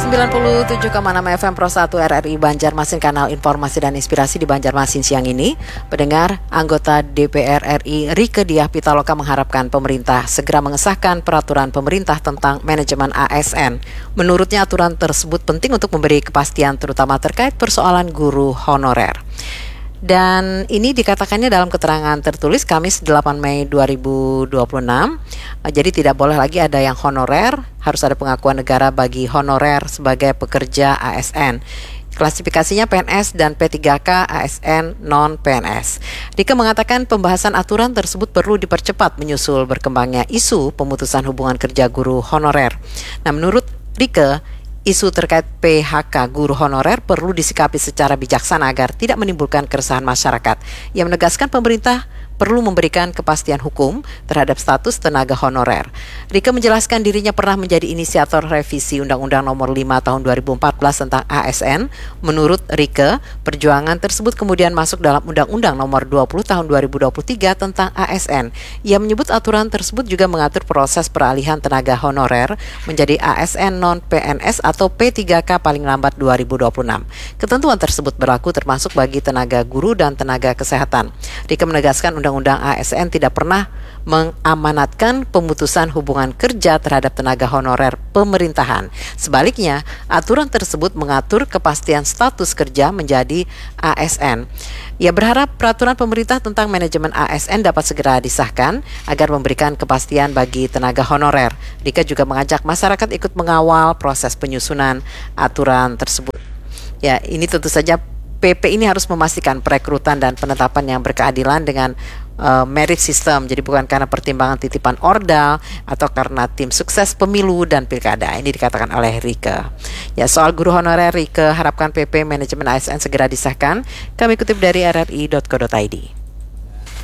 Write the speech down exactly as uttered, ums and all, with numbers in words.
sembilan puluh tujuh koma enam F M Pro satu R R I Banjarmasin, kanal informasi dan inspirasi di Banjarmasin siang ini. Pendengar, anggota D P R R I Rieke Diah Pitaloka mengharapkan pemerintah segera mengesahkan peraturan pemerintah tentang manajemen A S N. Menurutnya aturan tersebut penting untuk memberi kepastian terutama terkait persoalan guru honorer. Dan ini dikatakannya dalam keterangan tertulis Kamis delapan Mei dua ribu dua puluh enam. Jadi tidak boleh lagi ada yang honorer, harus ada pengakuan negara bagi honorer sebagai pekerja A S N. Klasifikasinya P N S dan P tiga K A S N non-P N S. Rieke mengatakan pembahasan aturan tersebut perlu dipercepat menyusul berkembangnya isu pemutusan hubungan kerja guru honorer. Nah, menurut Rieke, isu terkait P H K guru honorer perlu disikapi secara bijaksana agar tidak menimbulkan keresahan masyarakat. Ia menegaskan pemerintah perlu memberikan kepastian hukum terhadap status tenaga honorer. Rieke menjelaskan dirinya pernah menjadi inisiator revisi Undang-Undang Nomor lima Tahun dua ribu empat belas tentang A S N. Menurut Rieke, perjuangan tersebut kemudian masuk dalam Undang-Undang Nomor dua puluh Tahun dua ribu dua puluh tiga tentang A S N. Ia menyebut aturan tersebut juga mengatur proses peralihan tenaga honorer menjadi A S N non-P N S atau P tiga K paling lambat dua ribu dua puluh enam. Ketentuan tersebut berlaku termasuk bagi tenaga guru dan tenaga kesehatan. Rieke menegaskan Undang-Undang A S N tidak pernah mengamanatkan pemutusan hubungan kerja terhadap tenaga honorer pemerintahan. Sebaliknya, aturan tersebut mengatur kepastian status kerja menjadi A S N. Ia berharap peraturan pemerintah tentang manajemen A S N dapat segera disahkan agar memberikan kepastian bagi tenaga honorer. Rieke juga mengajak masyarakat ikut mengawal proses penyusunan aturan tersebut. Ya, ini tentu saja P P ini harus memastikan perekrutan dan penetapan yang berkeadilan dengan uh, merit system. Jadi bukan karena pertimbangan titipan ordal atau karena tim sukses pemilu dan pilkada. Ini dikatakan oleh Rieke. Ya, soal guru honorer, Rieke harapkan P P manajemen A S N segera disahkan. Kami kutip dari r r i dot co dot i d.